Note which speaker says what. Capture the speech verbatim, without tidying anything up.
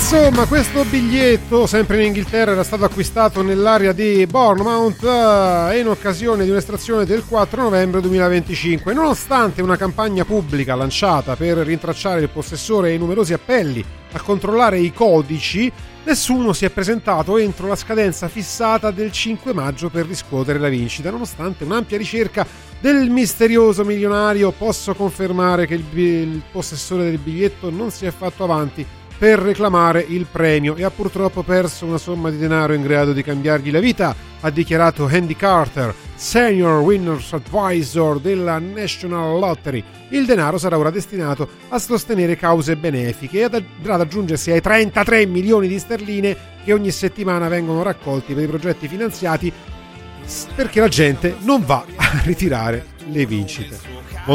Speaker 1: Insomma, questo biglietto, sempre in Inghilterra, era stato acquistato nell'area di Bournemouth eh, in occasione di un'estrazione del quattro novembre duemilaventicinque. Nonostante una campagna pubblica lanciata per rintracciare il possessore e i numerosi appelli a controllare i codici, nessuno si è presentato entro la scadenza fissata del cinque maggio per riscuotere la vincita. Nonostante un'ampia ricerca del misterioso milionario, posso confermare che il, il possessore del biglietto non si è fatto avanti per reclamare il premio e ha purtroppo perso una somma di denaro in grado di cambiargli la vita, ha dichiarato Andy Carter, Senior Winners Advisor della National Lottery. Il denaro sarà ora destinato a sostenere cause benefiche e ad aggiungersi ai trentatré milioni di sterline che ogni settimana vengono raccolti per i progetti finanziati perché la gente non va a ritirare le vincite.